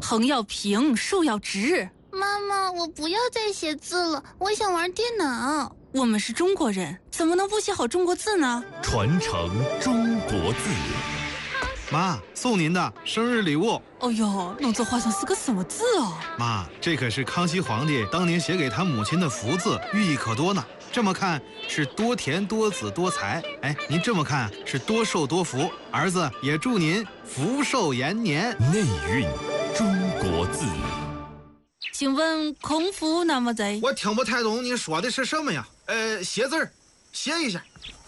横要平，竖要直。 妈妈，我不要再写字了，我想玩电脑。 我们是中国人，怎么能不写好中国字呢？ 传承中国字。 妈，送您的生日礼物。 哦呦，弄这画上是个什么字哦？ 妈，这可是康熙皇帝当年写给他母亲的福字，寓意可多呢。这么看是多田多子多财，哎，您这么看是多寿多福。儿子也祝您福寿延年。 内蕴中国字。 请问空腹那么贼？ 我听不太懂你说的是什么呀？写字儿，写一下。